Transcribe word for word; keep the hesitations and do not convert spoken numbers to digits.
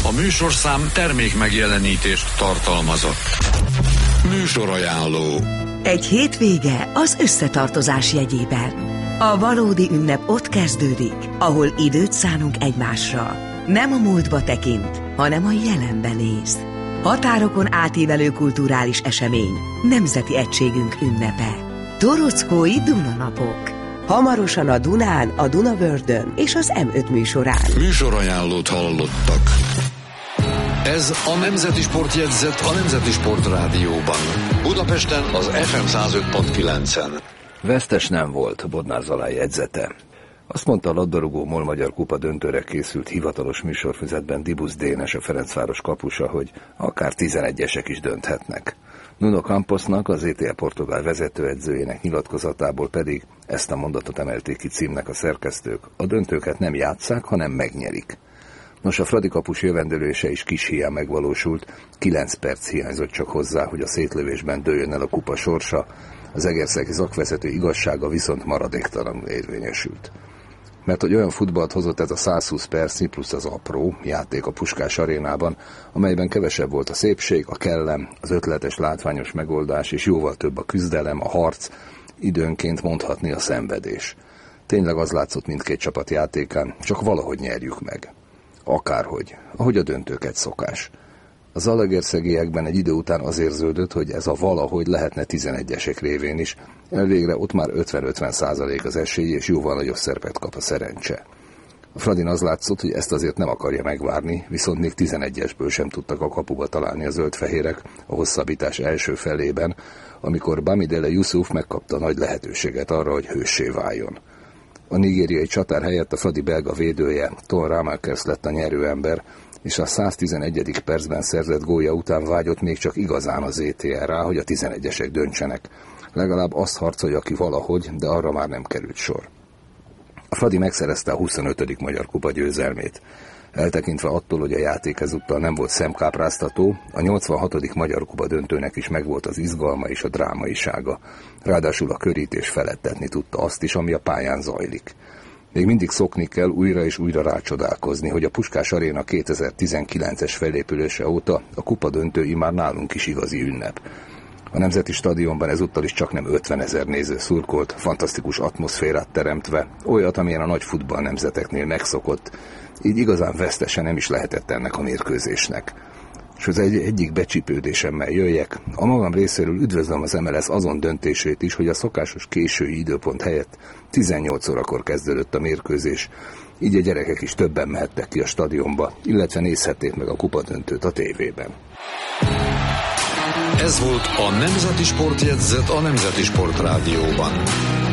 A műsorszám termék megjelenítést tartalmazott. Műsorajánló. Egy hétvége az összetartozás jegyében. A valódi ünnep ott kezdődik, ahol időt szánunk egymásra. Nem a múltba tekint, hanem a jelenbe néz. Határokon átívelő kulturális esemény, nemzeti egységünk ünnepe. Torockói Dunanapok. Hamarosan a Dunán, a Dunavördön és az em öt műsorán. Műsorajánlót hallottak. Ez a Nemzeti Sportjegyzet a Nemzeti Sport Rádióban. Budapesten az ef em száz öt pont kilencen. Vesztes nem volt, Bodnár Zalán jegyzete. Azt mondta a labdarúgó MOL Magyar Kupa döntőre készült hivatalos műsorfüzetben Dibusz Dénes, a Ferencváros kapusa, hogy akár tizenegyesek is dönthetnek. Nuno Camposnak, az é té el portugál vezetőedzőjének nyilatkozatából pedig ezt a mondatot emelték ki címnek a szerkesztők: a döntőket nem játsszák, hanem megnyerik. Nos, a Fradi kapus jövendőlése is kis hiány megvalósult, kilenc perc hiányzott csak hozzá, hogy a szétlövésben dőljön el a kupa sorsa, az egerszegi szakvezető igazsága viszont maradéktalanul érvényesült. Mert hogy olyan futballt hozott ez a százhúsz percnyi plusz az apró játék a Puskás arénában, amelyben kevesebb volt a szépség, a kellem, az ötletes látványos megoldás, és jóval több a küzdelem, a harc, időnként mondhatni a szenvedés. Tényleg az látszott mindkét csapat játékán, csak valahogy nyerjük meg. Akárhogy, ahogy a döntőket szokás. Az zalaegerszegiekben egy idő után az érződött, hogy ez a valahogy lehetne tizenegyesek révén is, elvégre ott már ötven-ötven százalék az esély, és jóval nagyobb szerepet kap a szerencse. A Fradin az látszott, hogy ezt azért nem akarja megvárni, viszont még tizenegyesből sem tudtak a kapuba találni a zöldfehérek a hosszabbítás első felében, amikor Bamidele Yusuf megkapta nagy lehetőséget arra, hogy hőssé váljon. A nigériai csatár helyett a Fradi belga védője, Ton Ramakers lett a nyerőember, és a száztizenegyedik percben szerzett gólja után vágyott még csak igazán az é té el rá, hogy a tizenegyesek döntsenek. Legalább azt harcolja ki valahogy, de arra már nem került sor. A Fradi megszerezte a huszonötödik Magyar Kupa győzelmét. Eltekintve attól, hogy a játék ezúttal nem volt szemkápráztató, a nyolcvanhatodik Magyar Kupa döntőnek is megvolt az izgalma és a drámaisága. Ráadásul a körítés feledtetni tudta azt is, ami a pályán zajlik. Még mindig szokni kell újra és újra rácsodálkozni, hogy a Puskás Aréna kétezer-tizenkilences felépülése óta a kupa döntő immár nálunk is igazi ünnep. A Nemzeti Stadionban ezúttal is csaknem ötvenezer néző szurkolt, fantasztikus atmoszférát teremtve, olyat, amilyen a nagy futball nemzeteknél megszokott, így igazán vesztesen nem is lehetett ennek a mérkőzésnek. És az egy, egyik becsípődésemmel jöjjek, a magam részéről üdvözlöm az em el es azon döntését is, hogy a szokásos késői időpont helyett tizennyolc órakor kezdődött a mérkőzés, így a gyerekek is többen mehettek ki a stadionba, illetve nézhették meg a kupadöntőt a tévében. Ez volt a Nemzeti Sportjegyzet a Nemzeti Sport Rádióban.